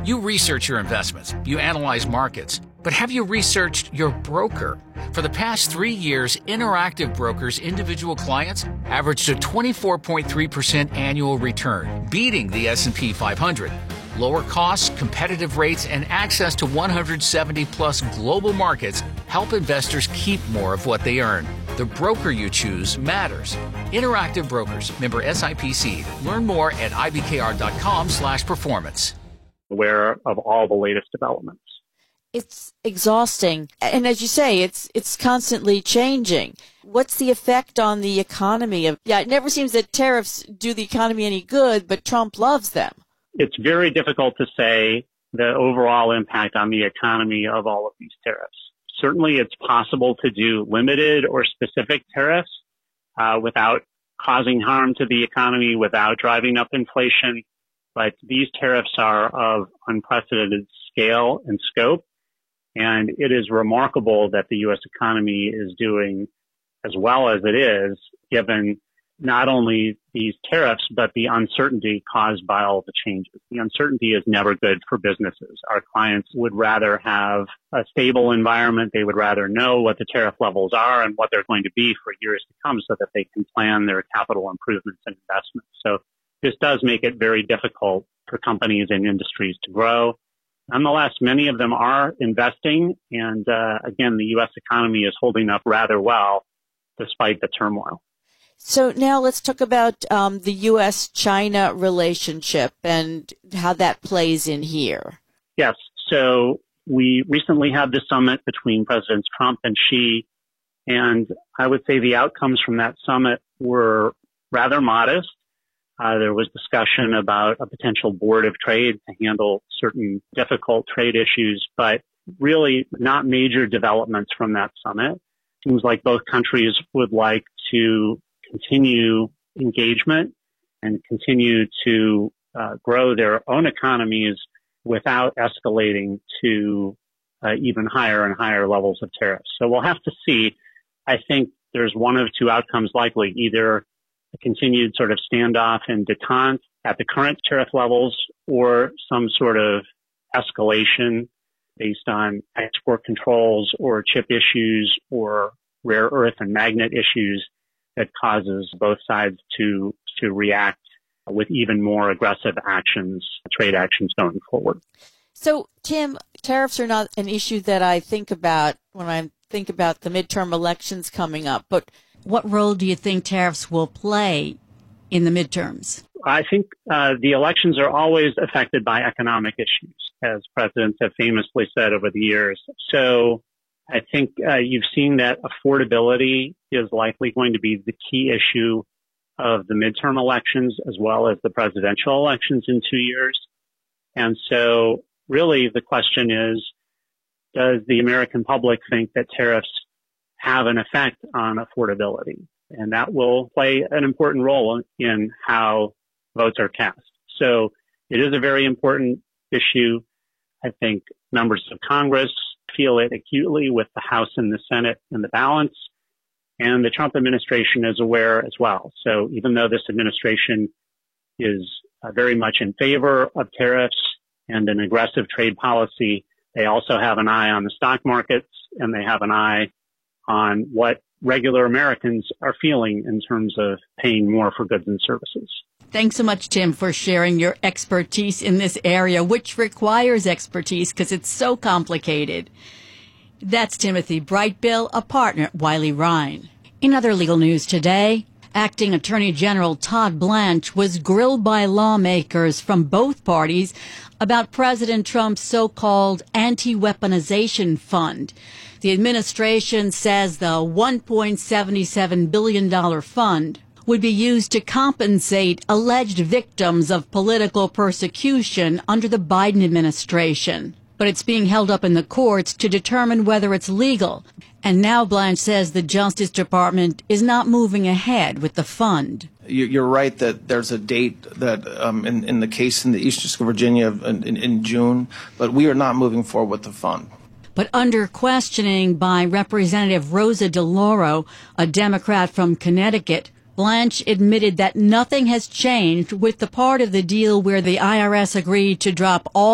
You research your investments, you analyze markets, but have you researched your broker? For the past 3 years, Interactive Brokers' individual clients averaged a 24.3% annual return, beating the S&P 500. Lower costs, competitive rates, and access to 170-plus global markets help investors keep more of what they earn. The broker you choose matters. Interactive Brokers, member SIPC. Learn more at ibkr.com/performance. Aware of all the latest developments. It's exhausting. And as you say, it's constantly changing. What's the effect on the economy? It never seems that tariffs do the economy any good, but Trump loves them. It's very difficult to say the overall impact on the economy of all of these tariffs. Certainly, it's possible to do limited or specific tariffs without causing harm to the economy, without driving up inflation. But these tariffs are of unprecedented scale and scope. And it is remarkable that the U.S. economy is doing as well as it is, given not only these tariffs, but the uncertainty caused by all the changes. The uncertainty is never good for businesses. Our clients would rather have a stable environment. They would rather know what the tariff levels are and what they're going to be for years to come so that they can plan their capital improvements and investments. So this does make it very difficult for companies and industries to grow. Nonetheless, many of them are investing. And again, the U.S. economy is holding up rather well despite the turmoil. So now let's talk about the U.S.-China relationship and how that plays in here. Yes. So we recently had the summit between Presidents Trump and Xi. And I would say the outcomes from that summit were rather modest. There was discussion about a potential board of trade to handle certain difficult trade issues, but really not major developments from that summit. Seems like both countries would like to continue engagement and continue to grow their own economies without escalating to even higher and higher levels of tariffs. So we'll have to see. I think there's one of two outcomes likely, either a continued sort of standoff and detente at the current tariff levels or some sort of escalation based on export controls or chip issues or rare earth and magnet issues that causes both sides to react with even more aggressive actions, trade actions going forward. So, Tim, tariffs are not an issue that I think about when I think about the midterm elections coming up, but what role do you think tariffs will play in the midterms? I think the elections are always affected by economic issues, as presidents have famously said over the years. So I think you've seen that affordability is likely going to be the key issue of the midterm elections as well as the presidential elections in 2 years. And so really the question is, does the American public think that tariffs have an effect on affordability? And that will play an important role in how votes are cast. So it is a very important issue. I think members of Congress feel it acutely with the House and the Senate in the balance. And the Trump administration is aware as well. So even though this administration is very much in favor of tariffs and an aggressive trade policy, they also have an eye on the stock markets and they have an eye on what regular Americans are feeling in terms of paying more for goods and services. Thanks so much, Tim, for sharing your expertise in this area, which requires expertise because it's so complicated. That's Timothy Brightbill, a partner at Wiley Rein. In other legal news today, Acting Attorney General Todd Blanche was grilled by lawmakers from both parties about President Trump's so-called anti-weaponization fund. The administration says the $1.77 billion fund would be used to compensate alleged victims of political persecution under the Biden administration. But it's being held up in the courts to determine whether it's legal. And now Blanche says the Justice Department is not moving ahead with the fund. You're right that there's a date that in the case in the Eastern District of Virginia in June, but we are not moving forward with the fund. But under questioning by Representative Rosa DeLauro, a Democrat from Connecticut, Blanche admitted that nothing has changed with the part of the deal where the IRS agreed to drop all